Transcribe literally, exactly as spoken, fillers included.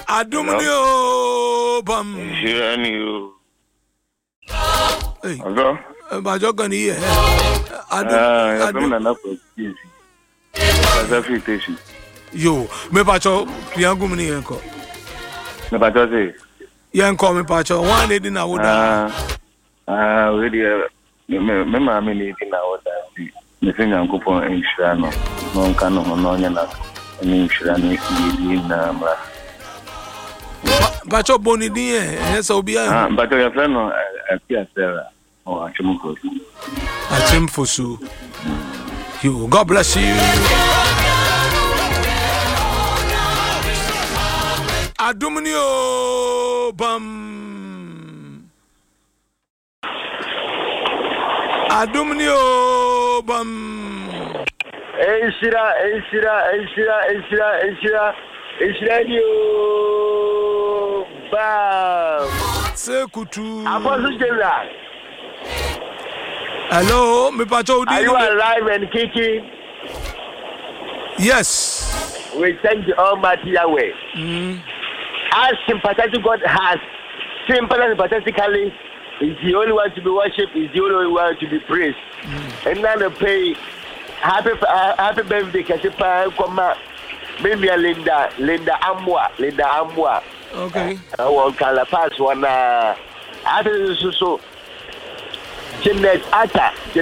Adumunio bam. Shirani. Hey. Hello. Bajogani here. Adu. Ah, I'm not for this. That's a fitation. Yo, me pacho piangu mni enko. Me pacho say. Yenko me pacho one day na woda. Ah. Ah, really me me mama ni di na woda. Me say nyanko po insura no. No nka no no nya na. Ni insura ni ni na mra. Pacho boni di e, esa obi a. Ah, pacho ya friend no Apia Sarah. Oh, Achimfosu. Achimfosu. You, God bless you. Adumunio bam. Adumunio bam. Ensira, ensira, ensira, ensira, ensira, ensira yo bam. Sekutu. Apostle General. Hello, me pacho. Are you alive and kicking? Yes. We thank the Almighty Yahweh. Mm. As sympathetic God has, sympathetically, is the only one to be worshipped, is the only one to be praised. Mm. And now they pay happy uh, happy birthday, Kasipa, Koma, maybe Linda, Linda Amwa, Linda Amwa. Okay. I will call a pass one. Uh, after so, Jeanette Atta.